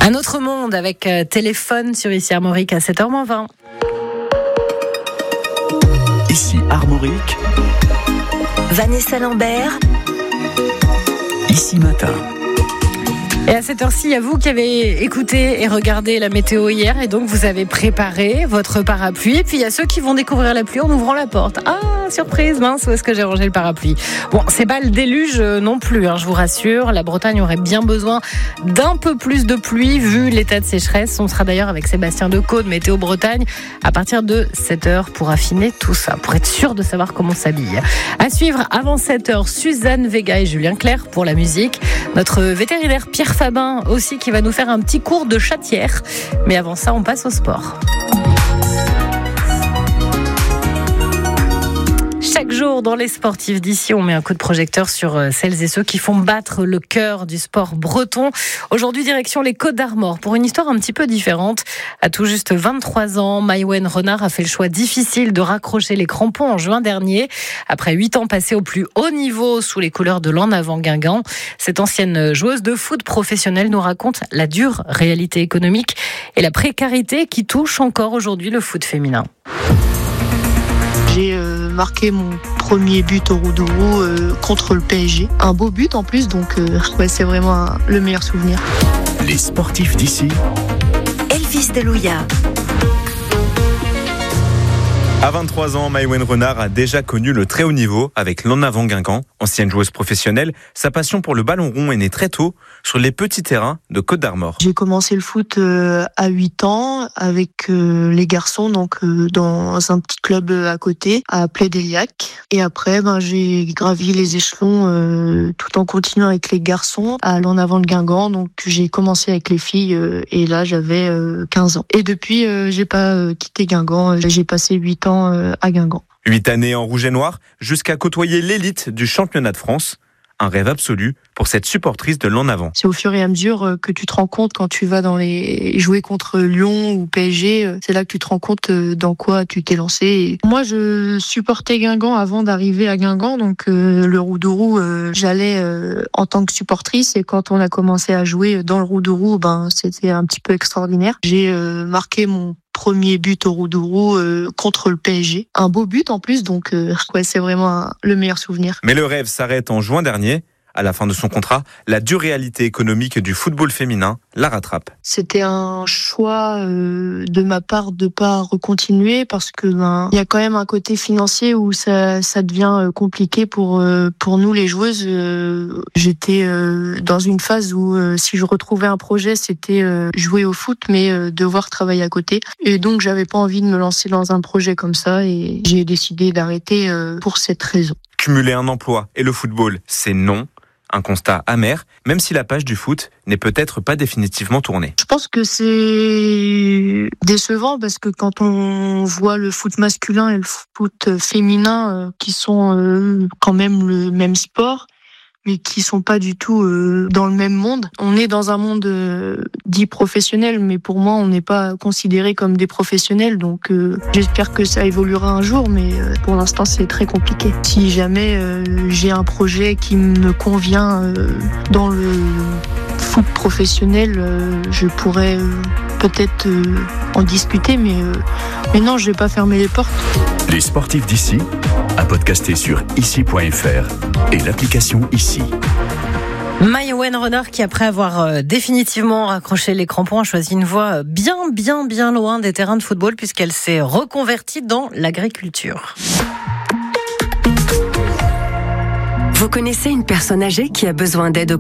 Un autre monde avec téléphone sur Ici Armorique à 7h20. Ici Armorique. Vanessa Lambert. Ici Matin. Et à cette heure-ci, il y a vous qui avez écouté et regardé la météo hier et donc vous avez préparé votre parapluie. Et puis il y a ceux qui vont découvrir la pluie en ouvrant la porte. Ah, surprise, mince, où est-ce que j'ai rangé le parapluie ? Bon, c'est pas le déluge non plus, je vous rassure. La Bretagne aurait bien besoin d'un peu plus de pluie vu l'état de sécheresse. On sera d'ailleurs avec Sébastien Decaux de Météo Bretagne à partir de 7h pour affiner tout ça, pour être sûr de savoir comment on s'habille. À suivre avant 7h, Suzanne Vega et Julien Clerc pour la musique. Notre vétérinaire Pierre Fabin aussi qui va nous faire un petit cours de chatière. Mais avant ça, on passe au sport. Chaque jour, dans les sportifs d'ici, on met un coup de projecteur sur celles et ceux qui font battre le cœur du sport breton. Aujourd'hui, direction les Côtes d'Armor pour une histoire un petit peu différente. À tout juste 23 ans, Maïwenn Renard a fait le choix difficile de raccrocher les crampons en juin dernier. Après 8 ans passés au plus haut niveau sous les couleurs de l'En Avant Guingamp, cette ancienne joueuse de foot professionnelle nous raconte la dure réalité économique et la précarité qui touche encore aujourd'hui le foot féminin. J'ai marqué mon premier but au Roudourou contre le PSG. Un beau but en plus, donc c'est vraiment le meilleur souvenir. Les sportifs d'ici. Elvis Delouya. À 23 ans, Maïwenn Renard a déjà connu le très haut niveau avec l'En Avant Guingamp. Ancienne joueuse professionnelle, sa passion pour le ballon rond est née très tôt sur les petits terrains de Côtes d'Armor. J'ai commencé le foot à 8 ans avec les garçons, donc dans un petit club à côté, à Plédéliac. Et après, j'ai gravi les échelons tout en continuant avec les garçons à l'En Avant de Guingamp. Donc j'ai commencé avec les filles et là j'avais 15 ans. Et depuis, j'ai pas quitté Guingamp. J'ai passé 8 ans à Guingamp. 8 années en rouge et noir, jusqu'à côtoyer l'élite du championnat de France. Un rêve absolu pour cette supportrice de l'En Avant. C'est au fur et à mesure que tu te rends compte quand tu vas jouer contre Lyon ou PSG, c'est là que tu te rends compte dans quoi tu t'es lancé. Et moi, je supportais Guingamp avant d'arriver à Guingamp, donc le Roudourou, j'allais en tant que supportrice et quand on a commencé à jouer dans le Roudourou, c'était un petit peu extraordinaire. J'ai marqué mon premier but au Roudourou contre le PSG. Un beau but en plus, donc c'est vraiment le meilleur souvenir. Mais le rêve s'arrête en juin dernier. À la fin de son contrat, la dure réalité économique du football féminin la rattrape. C'était un choix de ma part de pas recontinuer parce que il y a quand même un côté financier où ça devient compliqué pour nous les joueuses. J'étais dans une phase où si je retrouvais un projet, c'était jouer au foot mais devoir travailler à côté. Et donc j'avais pas envie de me lancer dans un projet comme ça et j'ai décidé d'arrêter pour cette raison. Cumuler un emploi et le football, c'est non. Un constat amer, même si la page du foot n'est peut-être pas définitivement tournée. Je pense que c'est décevant parce que quand on voit le foot masculin et le foot féminin qui sont quand même le même sport, mais qui sont pas du tout dans le même monde. On est dans un monde dit professionnel, mais pour moi, on n'est pas considérés comme des professionnels. Donc, j'espère que ça évoluera un jour, mais pour l'instant, c'est très compliqué. Si jamais j'ai un projet qui me convient dans le foot professionnel, je pourrais peut-être en discuter, mais non, je vais pas fermer les portes. Les sportifs d'ici, à podcaster sur ici.fr et l'application Ici. Maïwenn Renard qui, après avoir définitivement raccroché les crampons, a choisi une voie bien loin des terrains de football puisqu'elle s'est reconvertie dans l'agriculture. Vous connaissez une personne âgée qui a besoin d'aide au quotidien ?